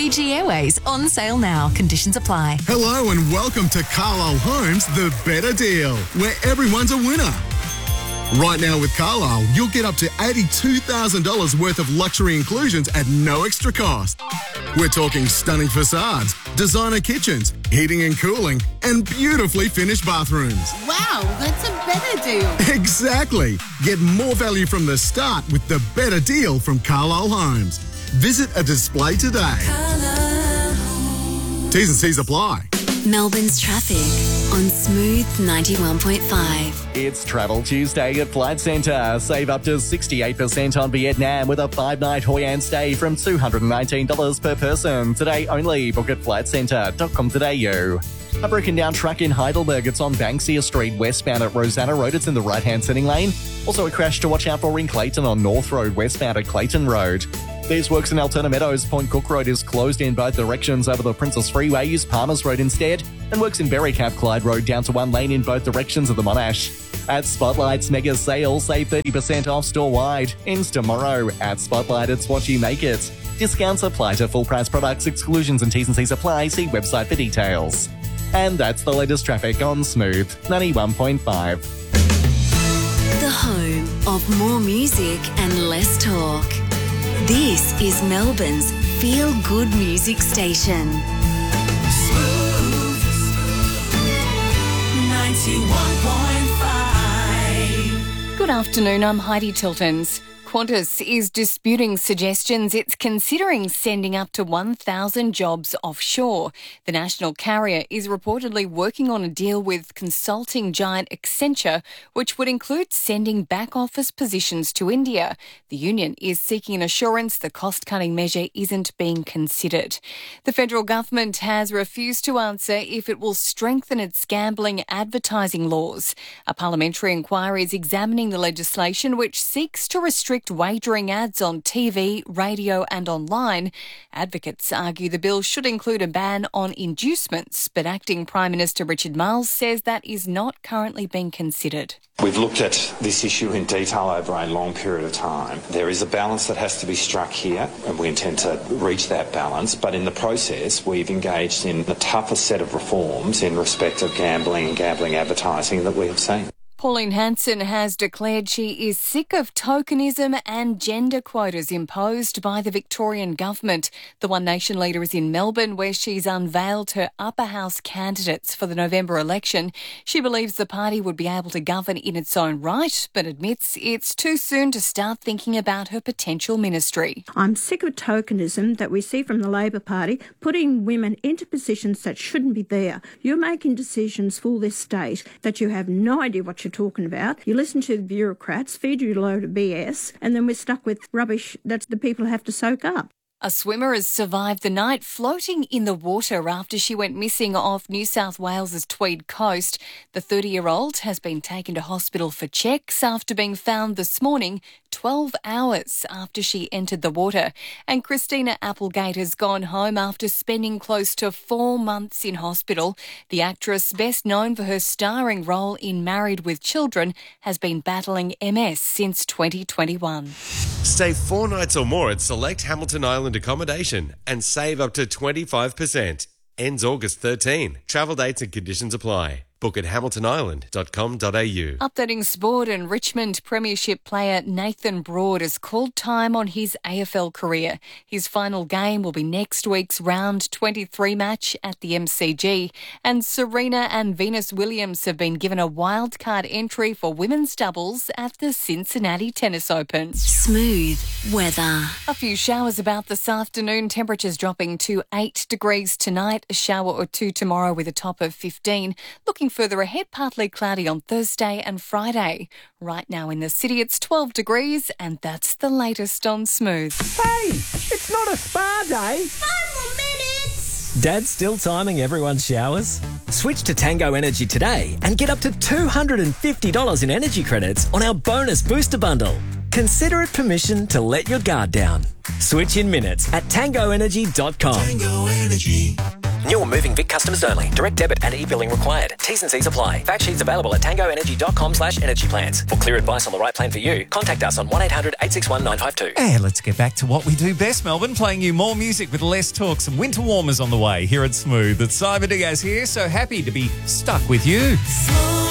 Fiji Airways on sale now. Conditions apply. Hello and welcome to Carlisle Homes, the better deal, where everyone's a winner. Right now with Carlisle, you'll get up to $82,000 worth of luxury inclusions at no extra cost. We're talking stunning facades, designer kitchens, heating and cooling, and beautifully finished bathrooms. Wow, that's a better deal. Exactly. Get more value from the start with the better deal from Carlisle Homes. Visit a display today. T's and C's apply. Melbourne's traffic on Smooth 91.5. It's Travel Tuesday at Flight Centre. Save up to 68% on Vietnam with a 5-night Hoi An stay from $219 per person. Today only. Book at flightcentre.com.au. A broken down truck in Heidelberg. It's on Banksia Street westbound at Rosanna Road. It's in the right-hand turning lane. Also a crash to watch out for in Clayton on North Road westbound at Clayton Road. There's works in Altona Meadows. Point Cook Road is closed in both directions over the Princess Freeway. Use Palmers Road instead. And works in Berrycap Clyde Road down to one lane in both directions of the Monash. At Spotlight's mega sale, save 30% off store-wide. Ends tomorrow. At Spotlight, it's what you make it. Discounts apply to full-price products. Exclusions and T's and C's apply. See website for details. And that's the latest traffic on Smooth 91.5. The home of more music and less talk. This is Melbourne's feel-good music station. Smooth 91.5. Good afternoon, I'm Heidi Tiltons. Qantas is disputing suggestions it's considering sending up to 1,000 jobs offshore. The national carrier is reportedly working on a deal with consulting giant Accenture, which would include sending back-office positions to India. The union is seeking an assurance the cost-cutting measure isn't being considered. The federal government has refused to answer if it will strengthen its gambling advertising laws. A parliamentary inquiry is examining the legislation which seeks to restrict wagering ads on TV, radio and online. Advocates argue the bill should include a ban on inducements, but Acting Prime Minister Richard Marles says that is not currently being considered. We've looked at this issue in detail over a long period of time. There is a balance that has to be struck here, and we intend to reach that balance. But in the process, we've engaged in the toughest set of reforms in respect of gambling and gambling advertising that we have seen. Pauline Hanson has declared she is sick of tokenism and gender quotas imposed by the Victorian government. The One Nation leader is in Melbourne, where she's unveiled her upper house candidates for the November election. She believes the party would be able to govern in its own right, but admits it's too soon to start thinking about her potential ministry. I'm sick of tokenism that we see from the Labor Party, putting women into positions that shouldn't be there. You're making decisions for this state that you have no idea what you're talking about. You listen to the bureaucrats, feed you a load of BS, and then we're stuck with rubbish that the people have to soak up. A swimmer has survived the night floating in the water after she went missing off New South Wales's Tweed coast. The 30-year-old has been taken to hospital for checks after being found this morning, 12 hours after she entered the water. And Christina Applegate has gone home after spending close to 4 months in hospital. The actress, best known for her starring role in Married with Children, has been battling MS since 2021. Stay 4 nights or more at select Hamilton Island accommodation and save up to 25%. Ends August 13. Travel dates and conditions apply. Book at hamiltonisland.com.au. Updating sport, and Richmond Premiership player Nathan Broad has called time on his AFL career. His final game will be next week's round 23 match at the MCG. And Serena and Venus Williams have been given a wildcard entry for women's doubles at the Cincinnati Tennis Open. Smooth weather. A few showers about this afternoon. Temperatures dropping to 8 degrees tonight. A shower or two tomorrow with a top of 15. Looking further ahead, partly cloudy on Thursday and Friday. Right now in the city, it's 12 degrees, and that's the latest on Smooth. Hey, it's not a spa day. 5 more minutes. Dad's still timing everyone's showers? Switch to Tango Energy today and get up to $250 in energy credits on our bonus booster bundle. Consider it permission to let your guard down. Switch in minutes at tangoenergy.com. Tango Energy. New or moving Vic customers only. Direct debit and e-billing required. T's and C's apply. Fact sheets available at tangoenergy.com/energy plans. For clear advice on the right plan for you, contact us on 1800 861 952. And let's get back to what we do best, Melbourne, playing you more music with less talk. Some winter warmers on the way here at Smooth. It's Simon Diaz here, so happy to be stuck with you.